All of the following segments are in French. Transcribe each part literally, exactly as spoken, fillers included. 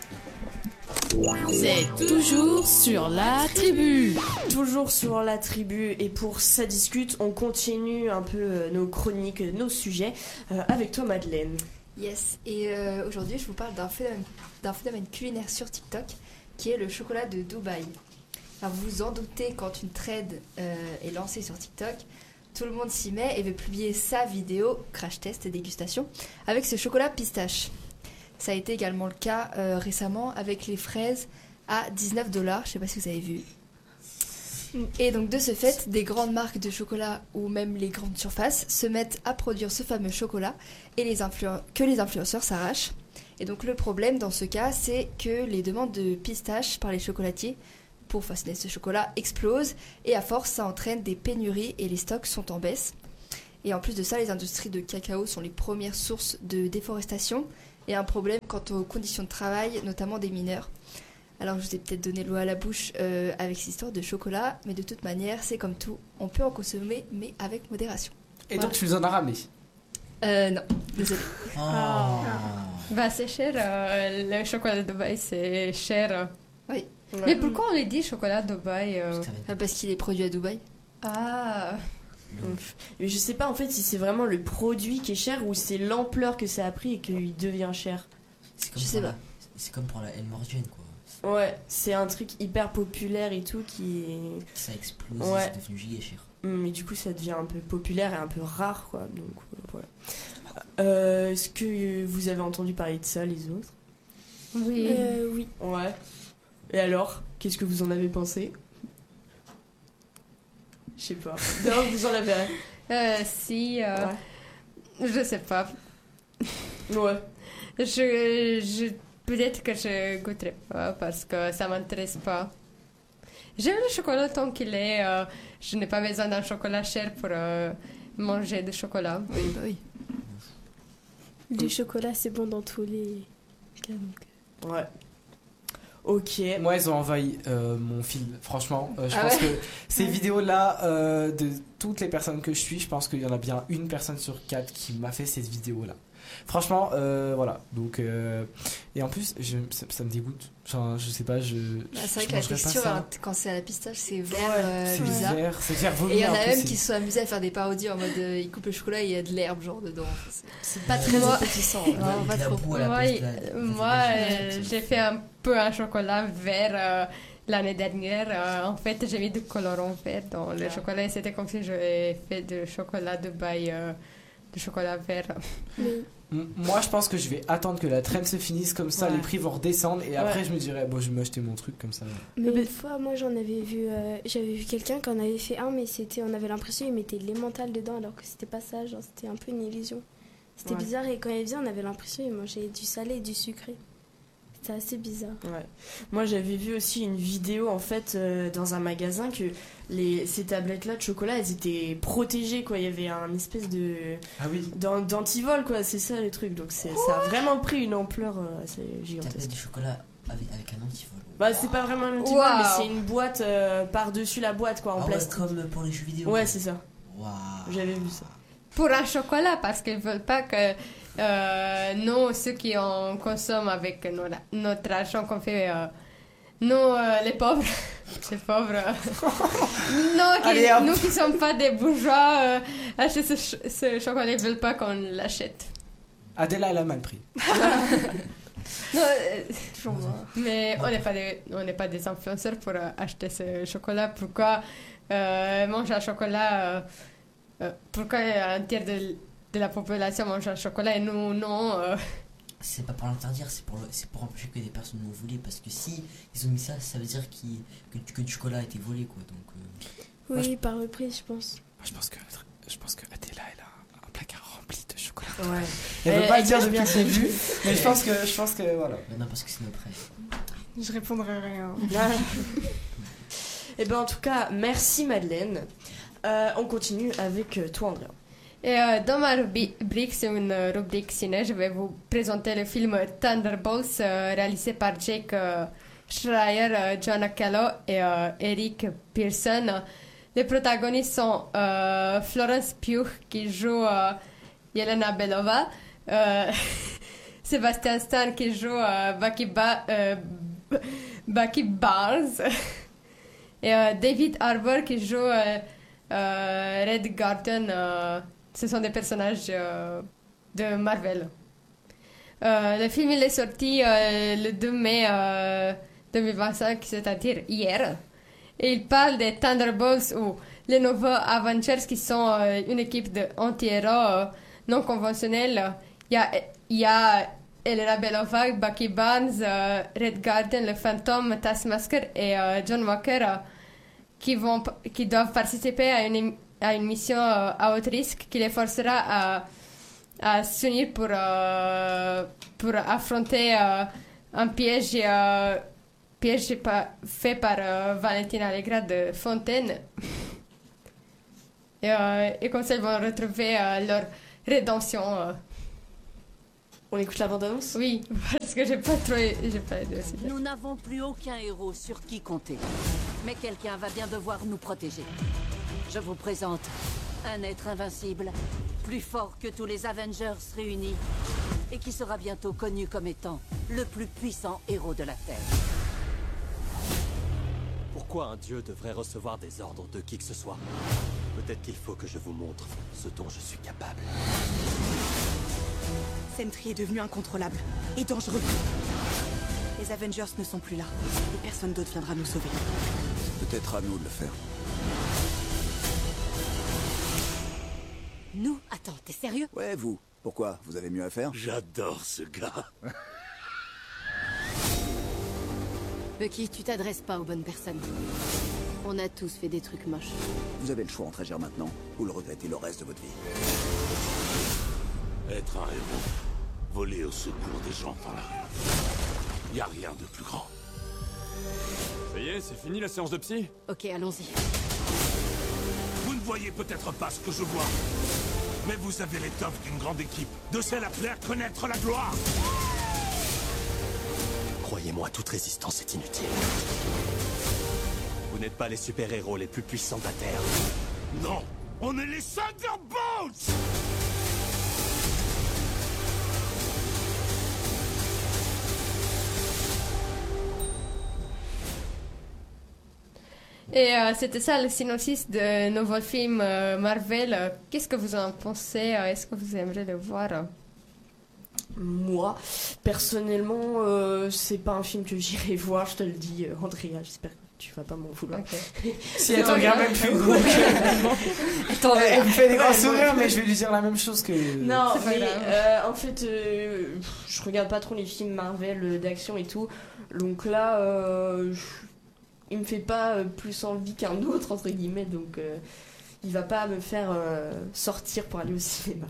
Vous êtes toujours sur la tribu. Toujours sur la tribu, et pour ça discute, on continue un peu euh, nos chroniques, nos sujets, euh, avec toi Madeleine. Yes, et euh, aujourd'hui je vous parle d'un phénomène, d'un phénomène culinaire sur TikTok qui est le chocolat de Dubaï. Alors vous vous en doutez, quand une trend euh, est lancée sur TikTok, tout le monde s'y met et veut publier sa vidéo crash test et dégustation avec ce chocolat pistache. Ça a été également le cas euh, récemment avec les fraises à dix-neuf dollars, je sais pas si vous avez vu. Et donc de ce fait, des grandes marques de chocolat ou même les grandes surfaces se mettent à produire ce fameux chocolat et les influ- que les influenceurs s'arrachent. Et donc le problème dans ce cas, c'est que les demandes de pistache par les chocolatiers pour façonner ce chocolat explosent et à force ça entraîne des pénuries et les stocks sont en baisse. Et en plus de ça, les industries de cacao sont les premières sources de déforestation et un problème quant aux conditions de travail, notamment des mineurs. Alors je vous ai peut-être donné l'eau à la bouche euh, avec cette histoire de chocolat, mais de toute manière, c'est comme tout, on peut en consommer, mais avec modération. Et Voilà. donc tu nous en as ramé? Euh, non, désolé. Oh. Bah, c'est cher, euh, le chocolat de Dubaï, c'est cher. Oui. Mais pourquoi on les dit chocolat de Dubaï euh... Ah, parce qu'il est produit à Dubaï. Ah, Mais je sais pas en fait si c'est vraiment le produit qui est cher ou c'est l'ampleur que ça a pris et qu'il devient cher. C'est comme Je pour sais la- pas. C'est comme pour la L Morgienne, quoi. Ouais, c'est un truc hyper populaire et tout qui est... Ça explose, Ouais. c'est devenu giga cher. Mais du coup ça devient un peu populaire et un peu rare quoi, donc euh, voilà. Euh, est-ce que vous avez entendu parler de ça les autres? oui. Euh, oui. Ouais. Et alors, qu'est-ce que vous en avez pensé? Je sais pas. Non, vous en avez rien. Euh, si, euh, je sais pas. Ouais. Je, je, peut-être que je goûterai pas parce que ça m'intéresse pas. J'aime le chocolat tant qu'il est. euh, je n'ai pas besoin d'un chocolat cher pour euh, manger du chocolat. Oui, bah oui. Du chocolat, c'est bon dans tous les cas. Donc. Ouais. Ok. Moi, ils ont envahi euh, mon fil. Franchement, euh, je Ah pense ouais que ces vidéos-là, euh, de toutes les personnes que je suis, je pense qu'il y en a bien une personne sur quatre qui m'a fait cette vidéo-là. Franchement, euh, voilà. Donc, euh, et en plus, je, ça, ça me dégoûte. Enfin, je sais pas, je. Bah, c'est vrai je que la mangerais pas texture, ça. hein, quand c'est à la pistache, c'est vert, Ouais, euh, C'est bizarre. vert, c'est vert Et vomi. il y en en a plus, même c'est- qui se sont amusés à faire des parodies en mode euh, ils coupent le chocolat et il y a de l'herbe genre dedans. Enfin, c'est- C'est pas très Moi- appétissant. Non, Avec pas la trop. boue à la Moi, place de la- euh, de la moi végétation, euh, ça- j'ai fait un peu un chocolat vert euh, l'année dernière. Euh, en fait, j'ai mis du colorant vert dans le Ah. chocolat et c'était comme si j'avais fait du chocolat de Dubaï, euh, du chocolat vert. Mais M- Moi, je pense que je vais attendre que la traîne se finisse, comme ça Ouais. les prix vont redescendre et après Ouais. je me dirais, bon, je vais m'acheter mon truc comme ça. Mais une fois, moi, j'en avais vu, euh, j'avais vu quelqu'un qui en avait fait un, mais c'était, on avait l'impression qu'il mettait de l'emmental dedans, alors que c'était pas ça, genre c'était un peu une illusion. C'était Ouais. bizarre, et quand il faisait, on avait l'impression qu'il mangeait du salé et du sucré. C'était assez bizarre. Ouais. Moi j'avais vu aussi une vidéo en fait euh, dans un magasin que les, ces tablettes là de chocolat elles étaient protégées quoi, il y avait un espèce de Ah oui. d'an- d'antivol quoi, c'est ça le truc, donc c'est, ça a vraiment pris une ampleur euh, assez Tablette gigantesque. de chocolat avec, avec un antivol. Bah c'est pas vraiment un antivol Waouh. mais c'est une boîte euh, par-dessus la boîte quoi en Ah ouais, plastique. comme pour les jeux vidéo. Ouais c'est ça, Waouh. j'avais vu ça. Pour un chocolat, parce qu'ils ne veulent pas que euh, nous, ceux qui en consomment avec nos- notre argent qu'on fait, euh, nous, euh, les pauvres, les pauvres, euh, nous, qui, Allez, hop. nous qui ne sommes pas des bourgeois, euh, acheter ce, ch- ce chocolat, ils ne veulent pas qu'on l'achète. Adela, elle a mal pris. Non, euh, mais on n'est pas des, on n'est pas des influenceurs pour euh, acheter ce chocolat. Pourquoi euh, manger un chocolat euh, euh, pourquoi un tiers de, de la population mange un chocolat et nous non euh, C'est pas pour l'interdire, c'est pour, le- c'est pour empêcher que des personnes l'ont volé. Parce que si ils ont mis ça, ça veut dire qu'il- que, du- que du chocolat a été volé, quoi. Donc, euh, Oui, par reprise, je pense. Moi, je pense que, je pense que Adela, elle a un placard rempli de chocolat. Ouais. Elle veut Elle- pas elle le dire cache depuis bien le ses début, vues. mais je pense que, je pense que voilà. maintenant, parce que c'est notre rêve. Je répondrai rien. Et ben en tout cas merci Madeleine. Euh, on continue avec euh, toi Andrea. et euh, dans ma rubrique c'est une euh, rubrique ciné, je vais vous présenter le film Thunderbolts euh, réalisé par Jake euh, Schreier, euh, Jonah Kello et euh, Eric Pearson. Les protagonistes sont euh, Florence Pugh qui joue euh, Yelena Belova, euh, Sébastien Stan qui joue euh, Bucky, ba- euh, Bucky Barnes et euh, David Harbour qui joue euh, euh, Red Garden. Euh, ce sont des personnages euh, de Marvel. Euh, le film il est sorti euh, le deux mai euh, deux mille vingt-cinq, c'est-à-dire hier. Et il parle des Thunderbolts ou les nouveaux Avengers qui sont euh, une équipe de anti-héros euh, non conventionnels. Il y a, il y a Elena Belova, Bucky Barnes, euh, Red Garden, le Fantôme, Taskmaster et euh, John Walker euh, qui, vont, qui doivent participer à une, à une mission euh, à haut risque qui les forcera à, à s'unir pour, euh, pour affronter euh, un piège, euh, piège pa- fait par euh, Valentina Allegra de Fontaine. et, euh, et comme ça, ils vont retrouver euh, leur rédemption. Euh. On écoute la bande-annonce ? Oui, parce que j'ai pas trop... J'ai pas aidé aussi. Nous n'avons plus aucun héros sur qui compter. Mais quelqu'un va bien devoir nous protéger. Je vous présente un être invincible, plus fort que tous les Avengers réunis, et qui sera bientôt connu comme étant le plus puissant héros de la Terre. Pourquoi un dieu devrait recevoir des ordres de qui que ce soit? Peut-être qu'il faut que je vous montre ce dont je suis capable. Sentry est devenu incontrôlable et dangereux. Les Avengers ne sont plus là et personne d'autre viendra nous sauver. C'est peut-être à nous de le faire. Nous? Attends, t'es sérieux? Ouais, vous. Pourquoi? Vous avez mieux à faire? J'adore ce gars. Bucky, tu t'adresses pas aux bonnes personnes. On a tous fait des trucs moches. Vous avez le choix entre agir maintenant ou le regretter le reste de votre vie. Être un héros, voler au secours des gens dans la rue. Y a rien de plus grand. Ça y est, c'est fini la séance de psy? Ok, allons-y. Vous ne voyez peut-être pas ce que je vois, mais vous avez l'étoffe d'une grande équipe, de celle appelée à connaître la gloire. Croyez-moi, toute résistance est inutile. Vous n'êtes pas les super-héros les plus puissants de la Terre. Non, on est les Thunderbolts! Et euh, c'était ça le synopsis de nouveau film euh, Marvel. Euh, Qu'est-ce que vous en pensez? euh, Est-ce que vous aimeriez le voir? euh Moi, personnellement, euh, c'est pas un film que j'irai voir, je te le dis, euh, Andrea, j'espère que tu vas pas m'en vouloir. Ok. Si elle te regarde même plus gros que... Elle me fait des grands sourires, mais je vais lui dire la même chose que... Non, C'est pas mais grave. euh, en fait, euh, je regarde pas trop les films Marvel euh, d'action et tout. Donc là, euh, je- il me fait pas euh, plus envie qu'un autre, entre guillemets. Donc euh, il va pas me faire euh, sortir pour aller au cinéma.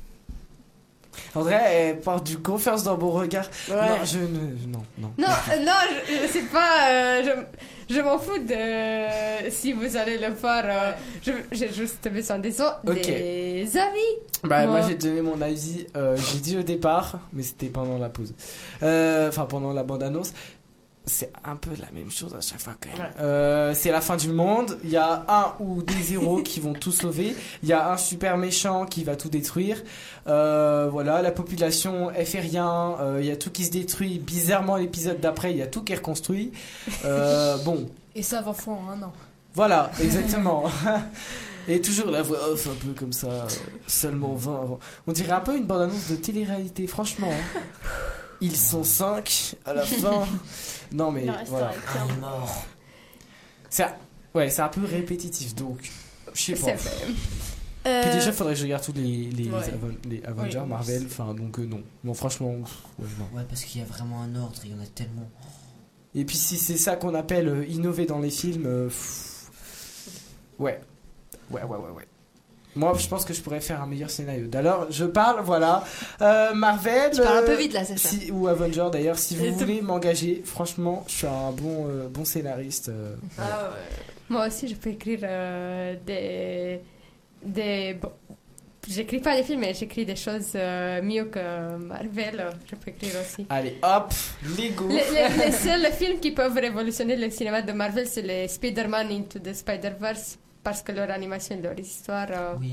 André, elle porte du confiance dans mon regard. Ouais. Non, je ne... Non, non. Non, euh, non, je, je sais pas. euh, je, je m'en fous de si vous allez le voir. euh, je- J'ai juste besoin des, o- Ok. des avis. Bah, moi, Moi. j'ai donné mon avis. Euh, j'ai dit au départ, mais c'était pendant la pause. Euh, Enfin, pendant la bande-annonce. C'est un peu la même chose à chaque fois quand même. Ouais. Euh, c'est la fin du monde. Il y a un ou des héros qui vont tout sauver. Il y a un super méchant qui va tout détruire. Euh, voilà, la population elle fait rien. Euh, Il y a tout qui se détruit. Bizarrement, l'épisode d'après, il y a tout qui est reconstruit. Euh, bon, Et ça va fou en un an. voilà, exactement. Et toujours la voix off un peu comme ça, euh, seulement vingt avant. On dirait un peu une bande-annonce de télé-réalité, franchement. hein. Ils sont cinq à la fin. Non mais Il en reste voilà. un. Un est mort. C'est un- ouais, c'est un peu répétitif donc. Je sais pas. C'est vrai. Euh, Puis déjà, faudrait que je regarde tous les, les, Ouais. Aven- les Avengers, Oui. Marvel, enfin donc euh, non. Non, franchement, pff, ouais, non. Ouais, parce qu'il y a vraiment un ordre, il y en a tellement. Et puis si c'est ça qu'on appelle euh, innover dans les films, euh, pff, ouais. Ouais, ouais, ouais, ouais. Moi, je pense que je pourrais faire un meilleur scénario. Alors, je parle, voilà. Euh, Marvel. Tu parles un peu euh, vite là, c'est ça. si- ou Avenger d'ailleurs, si vous Et tout- voulez m'engager, franchement, je suis un bon, euh, bon scénariste. euh, voilà. Ah ouais. Moi aussi, je peux écrire euh, des. des bon, j'écris pas des films, mais j'écris des choses euh, mieux que Marvel. Je peux écrire aussi. Allez, hop, Lego. Les, les, les seuls films qui peuvent révolutionner le cinéma de Marvel, c'est les Spider-Man Into the Spider-Verse, parce que leur animation et leur histoire. euh, Oui.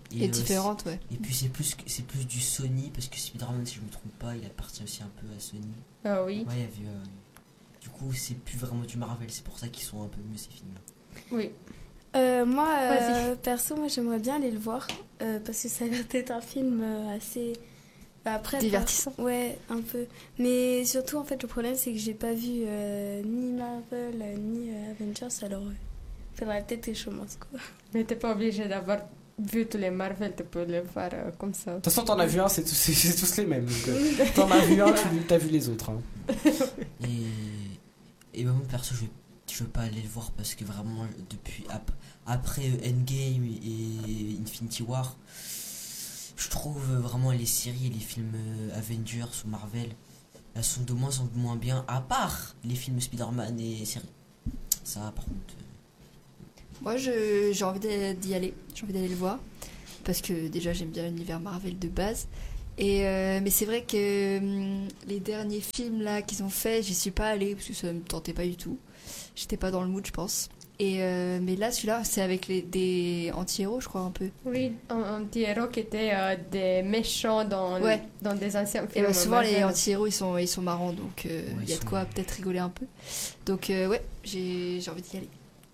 Et, et différente, ouais. Et puis c'est plus, c'est plus du Sony, parce que Spider-Man, si je me trompe pas, il appartient aussi un peu à Sony. Ah oui. Ouais, il y avait, euh, du coup, c'est plus vraiment du Marvel, c'est pour ça qu'ils sont un peu mieux ces films-là. Oui. Euh, moi, euh, perso, moi j'aimerais bien aller le voir euh, parce que ça a l'air d'être un film euh, assez. Après, divertissant. Par... Ouais, un peu. Mais surtout, en fait, le problème c'est que j'ai pas vu euh, ni Marvel euh, ni euh, Avengers, alors il euh, faudrait peut-être que je commence quoi. Mais t'es pas obligé d'avoir vu tous les Marvel, tu peux le voir euh, comme ça. De toute façon, t'en as vu un, c'est tous, c'est, c'est tous les mêmes. Donc, euh, t'en as vu un, tu t'as vu les autres. Hein. Et, et bah, moi, perso, je vais, je veux pas aller le voir parce que vraiment, depuis ap- après Endgame et Infinity War, je trouve vraiment les séries et les films Avengers ou Marvel, elles sont de moins en moins bien, à part les films Spider-Man et séries. Ça, par contre. Moi, je, j'ai envie d'y aller. J'ai envie d'aller le voir. Parce que déjà, j'aime bien l'univers Marvel de base. Et euh, mais c'est vrai que hum, les derniers films là qu'ils ont fait, j'y suis pas allée parce que ça me tentait pas du tout. J'étais pas dans le mood, je pense. Et euh, mais là, celui-là, c'est avec les, des anti-héros, je crois, un peu. Oui, un anti-héros qui étaient euh, des méchants dans, ouais. dans des anciens films. Et bah, souvent, les anti-héros, ils sont, ils sont marrants, donc il euh, ouais, y a de quoi peut-être rigoler un peu. Donc, euh, ouais, j'ai, j'ai envie d'y aller.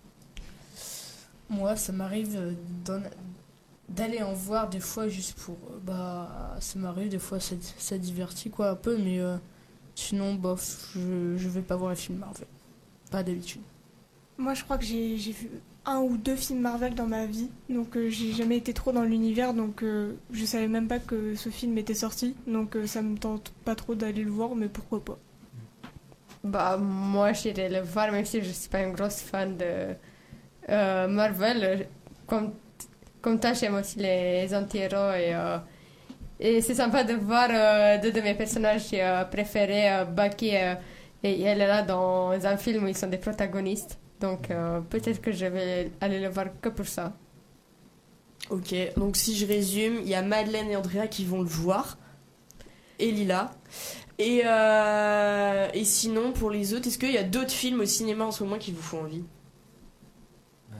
Moi, ça m'arrive d'aller en voir des fois juste pour... Bah, ça m'arrive des fois, ça, ça divertit quoi un peu, mais euh, sinon, bof, je, je vais pas voir les films Marvel. Pas d'habitude. Moi, je crois que j'ai, j'ai vu un ou deux films Marvel dans ma vie, donc euh, j'ai jamais été trop dans l'univers, donc euh, je savais même pas que ce film était sorti, donc euh, ça me tente pas trop d'aller le voir, mais pourquoi pas. Bah, moi, j'irai le voir, même si je suis pas une grosse fan de euh, Marvel. Comme, comme toi, j'aime aussi les anti-héros et, euh, et c'est sympa de voir euh, deux de mes personnages euh, préférés, euh, Bucky euh, et elle est là dans un film où ils sont des protagonistes. Donc euh, peut-être que je vais aller le voir que pour ça. Ok, donc si je résume, il y a Madeleine et Andrea qui vont le voir. Et Lila. Et, euh, et sinon, pour les autres, est-ce qu'il y a d'autres films au cinéma en ce moment qui vous font envie ? euh...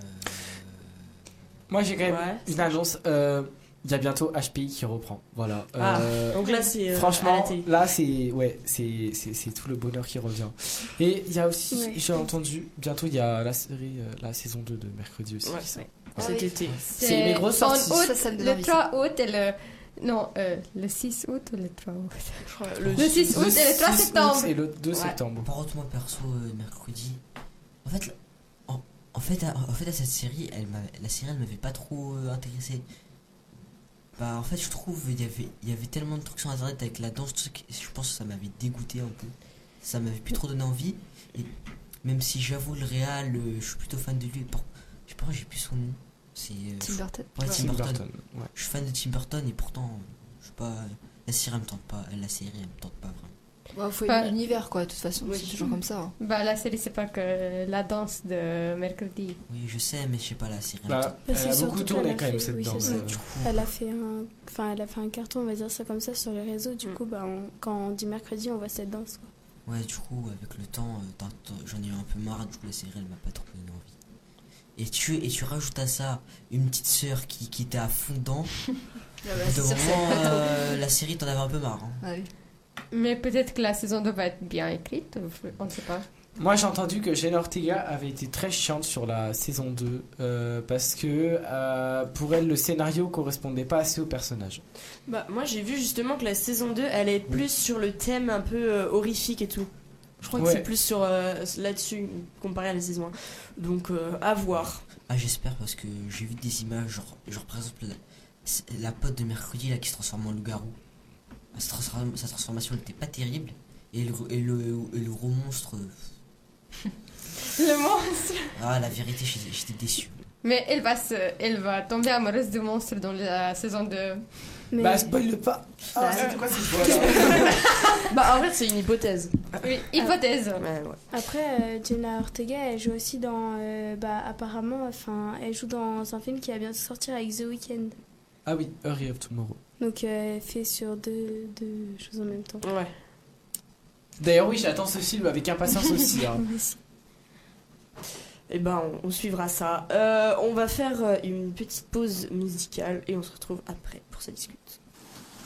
Moi j'ai quand même ouais, une annonce. Euh, il y a bientôt H P I qui reprend. Voilà. Ah, euh, donc là c'est. Euh, franchement, là c'est ouais, c'est, c'est c'est tout le bonheur qui revient. Et il y a aussi, ouais. j'ai entendu, bientôt il y a la série, euh, la saison deux de mercredi aussi. Ouais, qui ouais. Ah, cet oui. été. C'est, c'est mes grosses sorties. Août, ça, ça me le trois août et le. Non, euh, le six août ou le trois août Le, le six août le et le trois septembre. Et le deux ouais. septembre. Par contre, moi perso, euh, mercredi. En fait, en, en fait, à, en fait, à cette série, elle la série, elle m'avait pas trop euh, intéressé. Bah, en fait, je trouve il y avait, il y avait tellement de trucs sur internet avec la danse, tout ça, que je pense que ça m'avait dégoûté un peu. Ça m'avait plus trop donné envie. Et même si j'avoue, le réal, euh, je suis plutôt fan de lui. Pour, je sais pas, j'ai plus son nom. C'est euh, Tim Burton. Ouais, Tim, Tim Burton. Burton. Ouais. Je suis fan de Tim Burton et pourtant, je sais pas, la série elle me tente pas, la série elle me tente pas vraiment. Ouais, faut aimer bah, l'univers quoi, de toute façon, oui. C'est toujours comme ça. Hein. Bah la série c'est pas que la danse de mercredi. Oui, je sais, mais je sais pas la série. Bah, elle, elle a beaucoup tourné quand même cette oui, danse. Euh, du coup, elle a fait un, enfin elle a fait un carton, on va dire ça comme ça sur les réseaux. Du mm. coup, bah on, quand on dit mercredi, on voit cette danse. Quoi. Ouais, du coup, avec le temps, euh, j'en ai eu un peu marre. Du coup, la série elle m'a pas trop donné envie. Et tu, et tu rajoutes à ça une petite sœur qui, qui était à fond dedans. Ah bah, de moment, euh, la série t'en avait un peu marre. Hein. Ah oui. Mais peut-être que la saison deux va être bien écrite, on ne sait pas. Moi j'ai entendu que Jenna Ortega avait été très chiante sur la saison deux euh, parce que euh, pour elle le scénario correspondait pas assez au personnage. Bah moi j'ai vu justement que la saison deux elle est plus oui. sur le thème un peu euh, horrifique et tout. Je crois que ouais. c'est plus sur euh, là-dessus comparé à la saison un. Donc euh, à voir. Ah j'espère parce que j'ai vu des images genre, genre par exemple la, la pote de mercredi là qui se transforme en loup-garou. Sa, transform- sa transformation n'était pas terrible et le, et le, et le gros monstre. Le monstre. Ah la vérité j'étais, j'étais déçu. Mais elle va, se, elle va tomber amoureuse du monstre dans la saison deux. Mais... Bah spoil pas. Ah, bah, c'est quoi cette Bah en fait c'est une hypothèse. Oui, hypothèse. Ah, ouais, ouais. Après euh, Jenna Ortega elle joue aussi dans euh, bah apparemment enfin elle joue dans un film qui va bientôt sortir avec The Weeknd. Ah oui, Hurry of Tomorrow. Donc euh, elle fait sur deux, deux choses en même temps. Ouais. D'ailleurs oui j'attends ce film avec impatience aussi. Hein. et ben on, on suivra ça. Euh, on va faire une petite pause musicale et on se retrouve après pour ça discute.